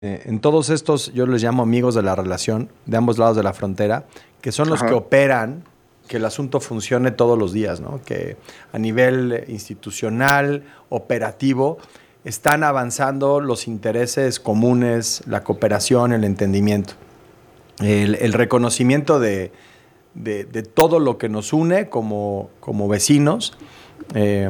En todos estos, yo les llamo amigos de la relación, de ambos lados de la frontera, que son los que Ajá. operan que el asunto funcione todos los días, ¿no? Que a nivel institucional, operativo, están avanzando los intereses comunes, la cooperación, el entendimiento, el reconocimiento de todo lo que nos une como vecinos. eh,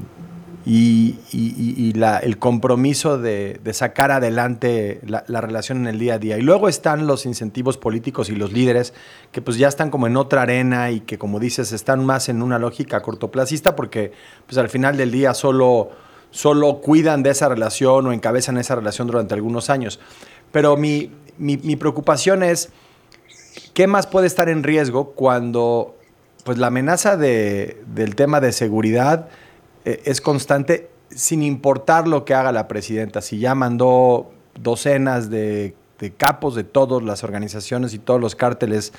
el compromiso de sacar adelante la relación en el día a día. Y luego están los incentivos políticos y los líderes que pues ya están como en otra arena y que, como dices, están más en una lógica cortoplacista porque pues al final del día solo cuidan de esa relación o encabezan esa relación durante algunos años. Pero mi preocupación es qué más puede estar en riesgo cuando pues la amenaza del tema de seguridad es constante sin importar lo que haga la presidenta. Si ya mandó docenas de capos de todas las organizaciones y todos los cárteles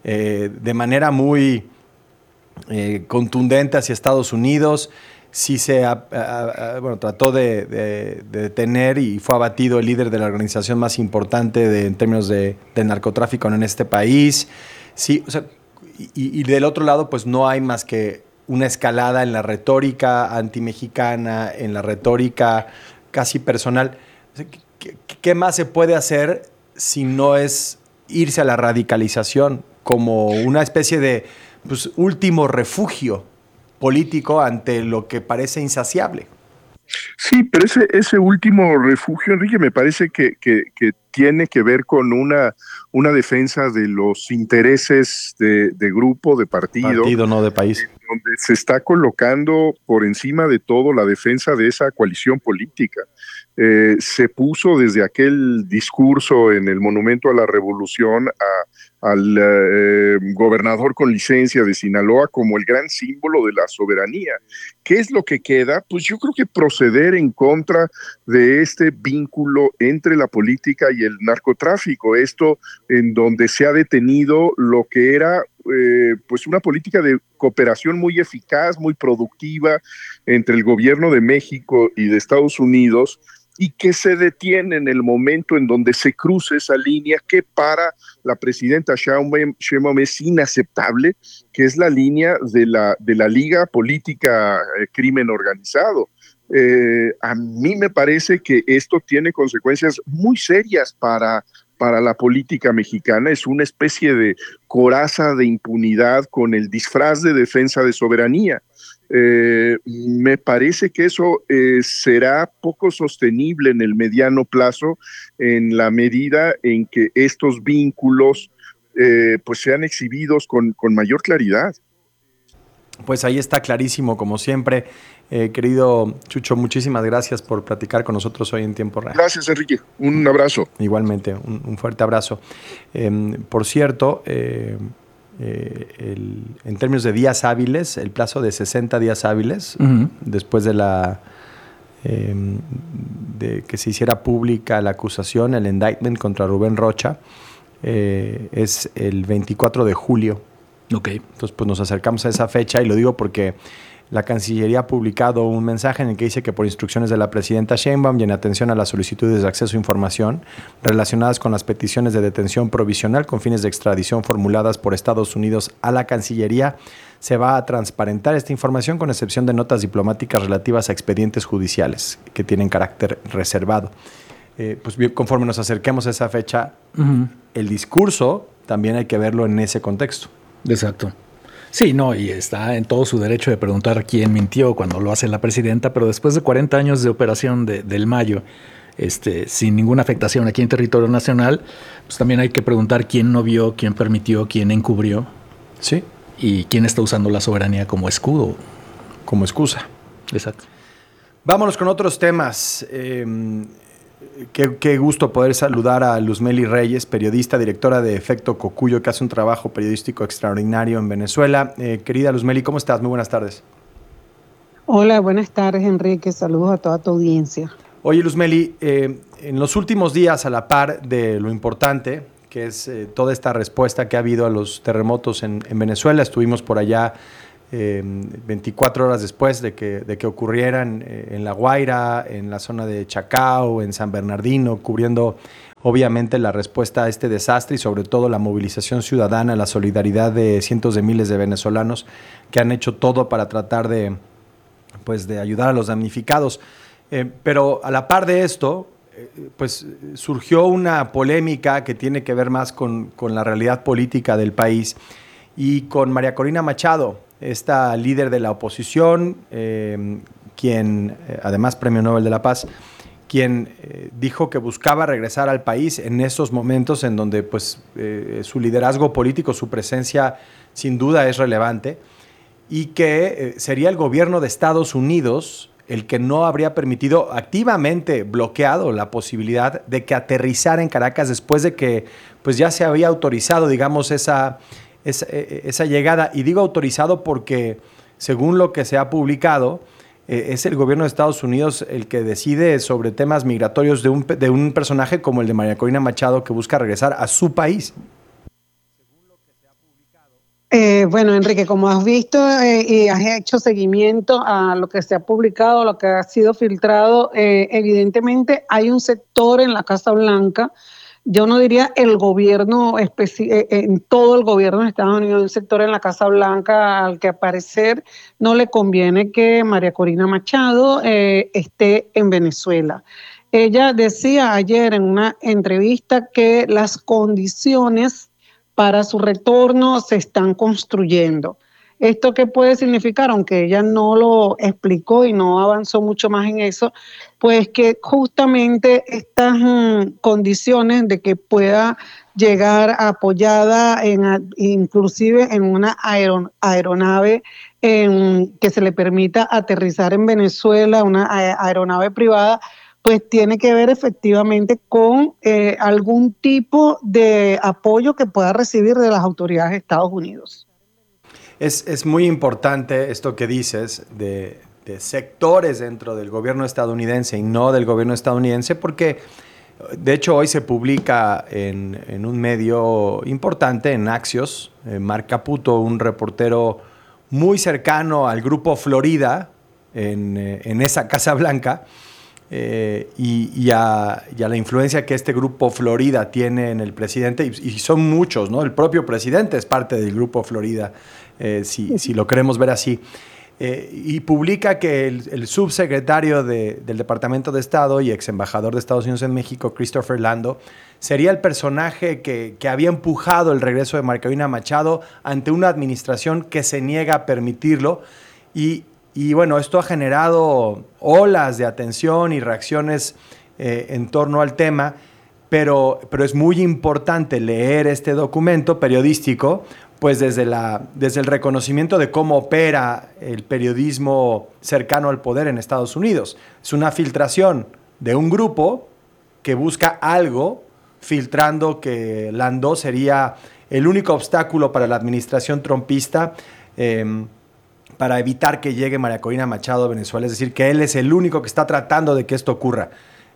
de manera muy contundente hacia Estados Unidos, si trató de detener y fue abatido el líder de la organización más importante en términos de narcotráfico en este país. Sí, o sea, y del otro lado, pues no hay más que una escalada en la retórica antimexicana, en la retórica casi personal. O sea, ¿qué más se puede hacer si no es irse a la radicalización como una especie de pues, último refugio político ante lo que parece insaciable? Sí, pero ese último refugio, Enrique, me parece que tiene que ver con una defensa de los intereses de grupo, de partido, Partido, no de país. donde se está colocando por encima de todo la defensa de esa coalición política. Se puso desde aquel discurso en el Monumento a la Revolución al gobernador con licencia de Sinaloa como el gran símbolo de la soberanía. ¿Qué es lo que queda? Pues yo creo que proceder en contra de este vínculo entre la política y el narcotráfico, esto en donde se ha detenido lo que era pues una política de cooperación muy eficaz, muy productiva entre el gobierno de México y de Estados Unidos, y que se detiene en el momento en donde se cruza esa línea que para la presidenta Sheinbaum es inaceptable, que es la línea de la Liga Política Crimen Organizado. A mí me parece que esto tiene consecuencias muy serias para la política mexicana. Es una especie de coraza de impunidad con el disfraz de defensa de soberanía. Me parece que eso será poco sostenible en el mediano plazo en la medida en que estos vínculos pues sean exhibidos con mayor claridad. Pues ahí está clarísimo, como siempre. Querido Chucho, muchísimas gracias por platicar con nosotros hoy en Tiempo Real. Gracias, Enrique. Un abrazo. Igualmente, un fuerte abrazo. Por cierto, en términos de días hábiles, el plazo de 60 días hábiles, después de que se hiciera pública la acusación, el indictment contra Rubén Rocha, es el 24 de julio. Okay. Entonces, pues nos acercamos a esa fecha y lo digo porque la Cancillería ha publicado un mensaje en el que dice que por instrucciones de la presidenta Sheinbaum y en atención a las solicitudes de acceso a información relacionadas con las peticiones de detención provisional con fines de extradición formuladas por Estados Unidos a la Cancillería, se va a transparentar esta información con excepción de notas diplomáticas relativas a expedientes judiciales que tienen carácter reservado. Pues bien, conforme nos acerquemos a esa fecha, el discurso también hay que verlo en ese contexto. Exacto. Sí, no, y está en todo su derecho de preguntar quién mintió cuando lo hace la presidenta, pero después de 40 años de operación del Mayo, sin ninguna afectación aquí en territorio nacional, pues también hay que preguntar quién no vio, quién permitió, quién encubrió. Sí. Y quién está usando la soberanía como escudo. Como excusa. Exacto. Vámonos con otros temas. Qué gusto poder saludar a Luzmeli Reyes, periodista, directora de Efecto Cocuyo, que hace un trabajo periodístico extraordinario en Venezuela. Querida Luzmeli, ¿cómo estás? Muy buenas tardes. Hola, buenas tardes, Enrique. Saludos a toda tu audiencia. Oye, Luzmeli, en los últimos días, a la par de lo importante, que es toda esta respuesta que ha habido a los terremotos en Venezuela, estuvimos por allá 24 horas después de que ocurrieran en La Guaira, en la zona de Chacao, en San Bernardino, cubriendo obviamente la respuesta a este desastre y sobre todo la movilización ciudadana, la solidaridad de cientos de miles de venezolanos que han hecho todo para tratar de ayudar a los damnificados. Pero a la par de esto, pues surgió una polémica que tiene que ver más con la realidad política del país y con María Corina Machado, esta líder de la oposición, quien, además Premio Nobel de la Paz, quien dijo que buscaba regresar al país en estos momentos en donde pues, su liderazgo político, su presencia sin duda es relevante, y que sería el gobierno de Estados Unidos el que no habría permitido, activamente bloqueado la posibilidad de que aterrizara en Caracas después de que pues, ya se había autorizado, digamos, esa llegada. Y digo autorizado porque, según lo que se ha publicado, es el gobierno de Estados Unidos el que decide sobre temas migratorios de un personaje como el de María Corina Machado, que busca regresar a su país. Bueno, Enrique, como has visto y has hecho seguimiento a lo que se ha publicado, lo que ha sido filtrado, evidentemente hay un sector en la Casa Blanca, yo no diría el gobierno, en todo el gobierno de Estados Unidos, un sector en la Casa Blanca al que al parecer no le conviene que María Corina Machado esté en Venezuela. Ella decía ayer en una entrevista que las condiciones para su retorno se están construyendo. ¿Esto qué puede significar? Aunque ella no lo explicó y no avanzó mucho más en eso, pues que justamente estas condiciones de que pueda llegar apoyada inclusive en una aeronave que se le permita aterrizar en Venezuela, una aeronave privada, pues tiene que ver efectivamente con algún tipo de apoyo que pueda recibir de las autoridades de Estados Unidos. Es muy importante esto que dices de sectores dentro del gobierno estadounidense y no del gobierno estadounidense, porque de hecho hoy se publica en un medio importante, en Axios, Mark Caputo, un reportero muy cercano al Grupo Florida en esa Casa Blanca, y a la influencia que este Grupo Florida tiene en el presidente, y son muchos, ¿no? El propio presidente es parte del Grupo Florida, si lo queremos ver así. Y publica que el subsecretario del Departamento de Estado y ex embajador de Estados Unidos en México, Christopher Lando, sería el personaje que había empujado el regreso de María Corina Machado ante una administración que se niega a permitirlo. Y bueno, esto ha generado olas de atención y reacciones en torno al tema, pero es muy importante leer este documento periodístico, pues desde el reconocimiento de cómo opera el periodismo cercano al poder en Estados Unidos. Es una filtración de un grupo que busca algo, filtrando que Landó sería el único obstáculo para la administración trumpista, para evitar que llegue María Corina Machado a Venezuela, es decir, que él es el único que está tratando de que esto ocurra.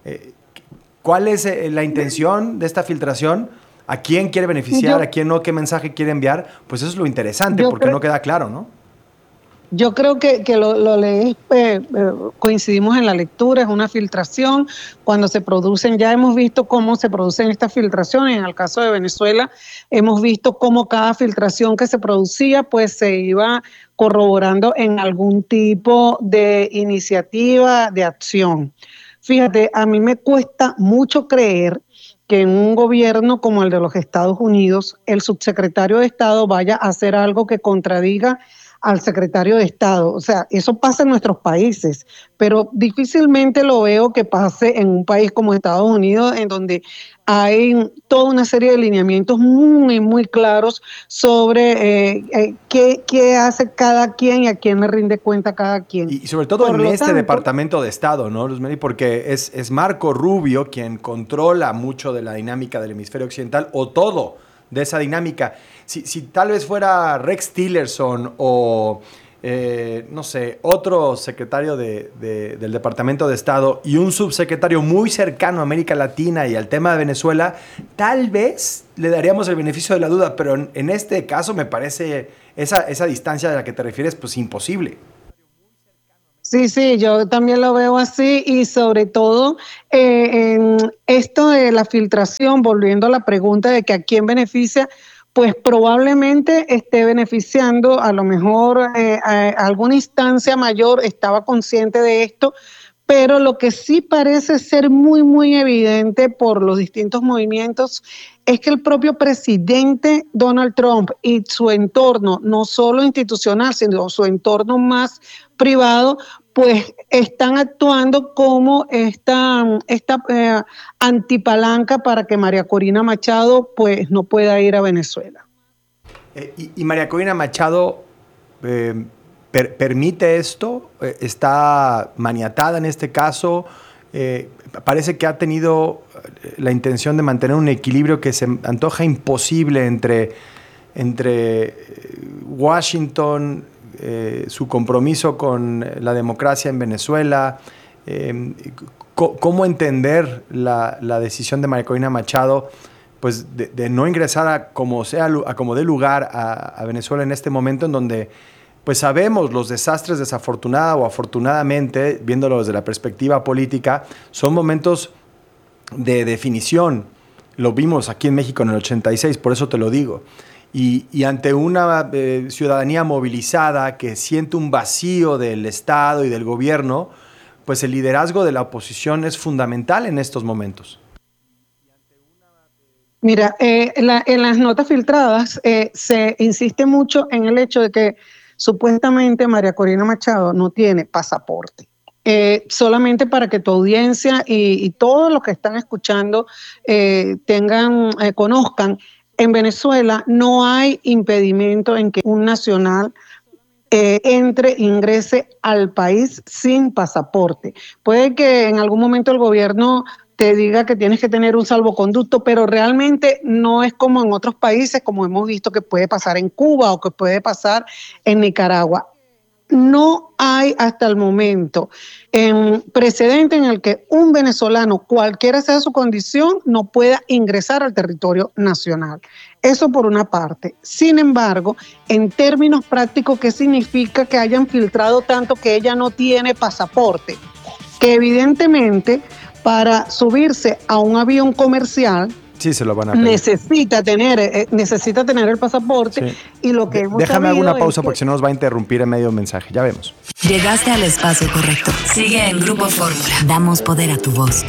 ¿Cuál es la intención de esta filtración? ¿A quién quiere beneficiar? ¿A quién no? ¿Qué mensaje quiere enviar? Pues eso es lo interesante, porque no queda claro, ¿no? Yo creo que lo leí, coincidimos en la lectura, es una filtración. Cuando se producen, ya hemos visto cómo se producen estas filtraciones. En el caso de Venezuela, hemos visto cómo cada filtración que se producía, pues se iba corroborando en algún tipo de iniciativa, de acción. Fíjate, a mí me cuesta mucho creer que en un gobierno como el de los Estados Unidos, el subsecretario de Estado vaya a hacer algo que contradiga al secretario de Estado. O sea, eso pasa en nuestros países, pero difícilmente lo veo que pase en un país como Estados Unidos, en donde hay toda una serie de lineamientos muy, muy claros sobre qué hace cada quien y a quién le rinde cuenta cada quien. Y sobre todo en este Departamento de Estado, ¿no, Luzmeli? Porque es Marco Rubio quien controla mucho de la dinámica del hemisferio occidental, o todo de esa dinámica. Si tal vez fuera Rex Tillerson o no sé, otro secretario del Departamento de Estado y un subsecretario muy cercano a América Latina y al tema de Venezuela, tal vez le daríamos el beneficio de la duda, pero en este caso me parece esa distancia a la que te refieres, pues imposible. Sí, yo también lo veo así y sobre todo en esto de la filtración, volviendo a la pregunta de que a quién beneficia, pues probablemente esté beneficiando a lo mejor a alguna instancia mayor, estaba consciente de esto, pero lo que sí parece ser muy, muy evidente por los distintos movimientos es que el propio presidente Donald Trump y su entorno, no solo institucional, sino su entorno más privado, pues están actuando como esta antipalanca para que María Corina Machado pues no pueda ir a Venezuela. Y María Corina Machado permite esto, está maniatada en este caso, parece que ha tenido la intención de mantener un equilibrio que se antoja imposible entre Washington, su compromiso con la democracia en Venezuela, cómo entender la decisión de María Corina Machado pues de no ingresar a como dé lugar a Venezuela en este momento en donde pues sabemos los desastres desafortunada o afortunadamente, viéndolo desde la perspectiva política, son momentos de definición. Lo vimos aquí en México en el 86, por eso te lo digo. Y ante una ciudadanía movilizada que siente un vacío del Estado y del gobierno, pues el liderazgo de la oposición es fundamental en estos momentos. Mira, en las notas filtradas se insiste mucho en el hecho de que supuestamente María Corina Machado no tiene pasaporte. Solamente para que tu audiencia y todos los que están escuchando conozcan, en Venezuela no hay impedimento en que un nacional ingrese al país sin pasaporte. Puede que en algún momento el gobierno te diga que tienes que tener un salvoconducto, pero realmente no es como en otros países, como hemos visto que puede pasar en Cuba o que puede pasar en Nicaragua. No hay hasta el momento un precedente en el que un venezolano, cualquiera sea su condición, no pueda ingresar al territorio nacional. Eso por una parte. Sin embargo, en términos prácticos, ¿qué significa que hayan filtrado tanto que ella no tiene pasaporte? Que evidentemente para subirse a un avión comercial, sí, se lo van a pedir. Necesita tener el pasaporte, sí. Y lo que hemos Déjame hago una pausa es porque si no nos va a interrumpir en medio mensaje. Ya vemos. Llegaste al espacio correcto. Sigue en Grupo Fórmula. Damos poder a tu voz.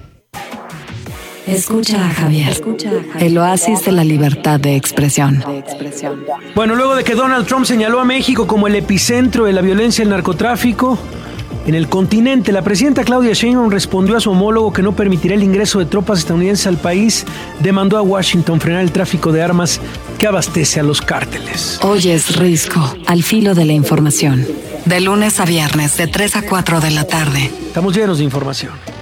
Escucha a Javier. El oasis de la libertad de expresión. Bueno, luego de que Donald Trump señaló a México como el epicentro de la violencia y el narcotráfico en el continente, la presidenta Claudia Sheinbaum respondió a su homólogo que no permitirá el ingreso de tropas estadounidenses al país. Demandó a Washington frenar el tráfico de armas que abastece a los cárteles. Oyes Risco, al filo de la información. De lunes a viernes, de 3 a 4 de la tarde. Estamos llenos de información.